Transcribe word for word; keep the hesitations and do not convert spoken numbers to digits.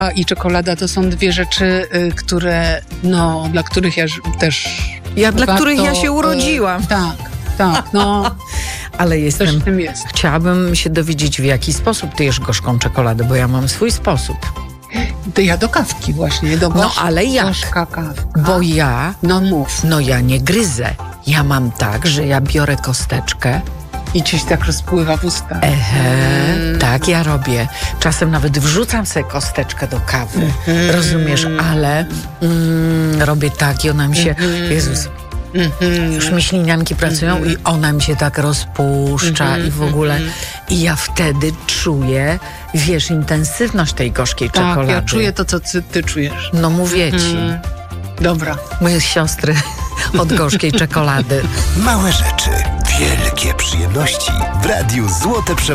i czekolada to są dwie rzeczy, y, które, no, dla których ja ż- też... Ja, dla warto, których ja się urodziłam. Y, tak, tak, no, Ale coś jestem... w tym jest. Chciałabym się dowiedzieć, w jaki sposób ty jesz gorzką czekoladę, bo ja mam swój sposób. To ja do kawki właśnie, do No, gorzka, ale jak? gorzka kawka. Bo ja, No mów. no ja nie gryzę. Ja mam tak, że ja biorę kosteczkę. I ci się tak rozpływa w ustach. Ehe, Mm. tak ja robię. Czasem nawet wrzucam sobie kosteczkę do kawy. Mm. Rozumiesz, ale mm, robię tak i ona mi się... Mm. Jezus, Mhm. już mi ślinianki pracują Mhm. i ona mi się tak rozpuszcza Mhm, i w ogóle. mhm. I ja wtedy czuję, wiesz, intensywność tej gorzkiej Tak, czekolady. ja czuję to, co ty, ty czujesz. No mówię ci, Mm. Dobra. moje siostry od gorzkiej czekolady. Małe rzeczy, wielkie przyjemności w Radiu Złote Przeważenie.